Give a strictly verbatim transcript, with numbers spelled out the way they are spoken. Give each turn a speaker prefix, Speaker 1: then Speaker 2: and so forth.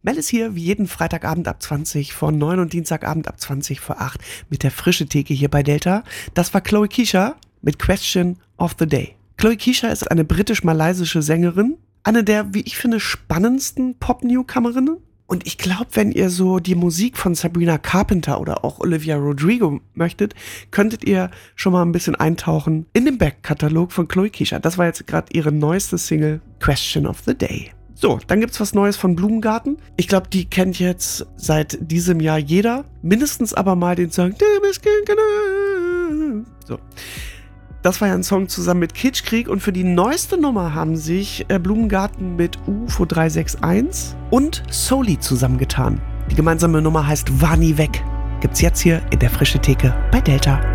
Speaker 1: Mel ist hier wie jeden Freitagabend ab zwanzig vor neun und Dienstagabend ab zwanzig vor acht mit der frischen Theke hier bei Delta. Das war Chloe Keysha mit Question of the Day. Chloe Keysha ist eine britisch-malaysische Sängerin, eine der, wie ich finde, spannendsten Pop-Newcomerinnen. Und ich glaube, wenn ihr so die Musik von Sabrina Carpenter oder auch Olivia Rodrigo möchtet, könntet ihr schon mal ein bisschen eintauchen in den Backkatalog von Chloe Keysha. Das war jetzt gerade ihre neueste Single, Question of the Day. So, dann gibt's was Neues von Blumengarten. Ich glaube, die kennt jetzt seit diesem Jahr jeder. Mindestens aber mal den Song. So. Das war ja ein Song zusammen mit Kitschkrieg und für die neueste Nummer haben sich äh, Blumengarten mit U F O drei sechs eins und Soli zusammengetan. Die gemeinsame Nummer heißt War nie weg. Gibt's jetzt hier in der frischen Theke bei Delta.